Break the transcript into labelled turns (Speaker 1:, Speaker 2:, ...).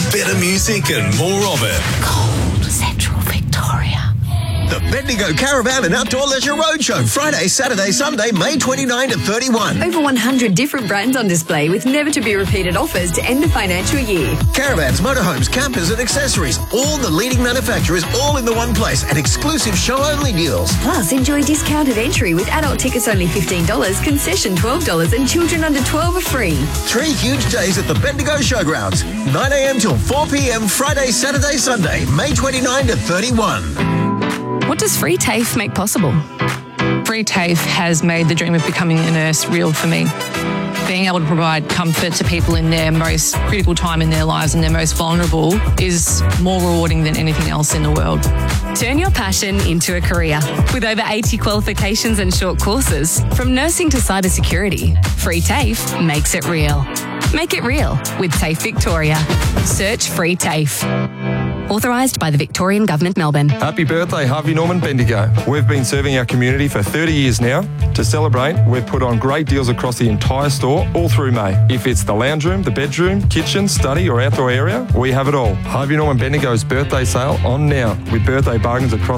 Speaker 1: better music and more of it.
Speaker 2: Cold Central Victoria.
Speaker 3: The Bendigo Caravan and Outdoor Leisure Roadshow, Friday, Saturday, Sunday, May 29 to 31.
Speaker 4: Over 100 different brands on display with never-to-be-repeated offers to end the financial year.
Speaker 3: Caravans, motorhomes, campers and accessories. All the leading manufacturers all in the one place and exclusive show-only deals.
Speaker 4: Plus, enjoy discounted entry with adult tickets only $15, concession $12 and children under 12 are free.
Speaker 3: 3 huge days at the Bendigo Showgrounds. 9 a.m. till 4 p.m. Friday, Saturday, Sunday, May 29 to 31.
Speaker 5: What does Free TAFE make possible? Free TAFE has made the dream of becoming a nurse real for me. Being able to provide comfort to people in their most critical time in their lives and their most vulnerable is more rewarding than anything else in the world.
Speaker 6: Turn your passion into a career. With over 80 qualifications and short courses, from nursing to cybersecurity, Free TAFE makes it real. Make it real with TAFE Victoria. Search Free TAFE. Authorised by the Victorian Government, Melbourne.
Speaker 7: Happy birthday, Harvey Norman Bendigo. We've been serving our community for 30 years now. To celebrate, we've put on great deals across the entire store all through May. If it's the lounge room, the bedroom, kitchen, study or outdoor area, we have it all. Harvey Norman Bendigo's birthday sale on now with birthday bargains across